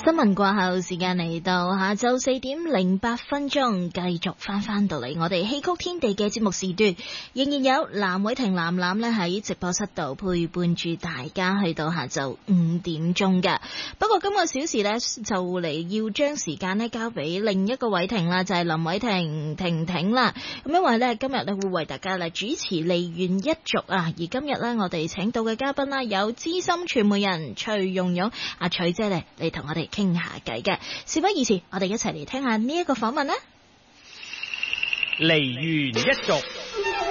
新聞過後，時間嚟到下晝4:08，繼續翻到嚟我哋戲曲天地嘅節目時段，仍然有藍偉霆藍藍咧喺直播室度陪伴住大家去到下晝5點嘅。不過今個小時呢，就嚟要將時間呢交俾另一個偉霆啦，就係林偉霆婷婷啦。咁因為呢，今日呢會為大家嚟主持梨園一族啊，而今日呢，我哋請到嘅嘉賓啦，有資深傳媒人徐蓉蓉阿徐姐嚟同我哋傾下偈嘅。事不宜遲，我哋一齊嚟聽下呢一個訪問啦。 梨園一族。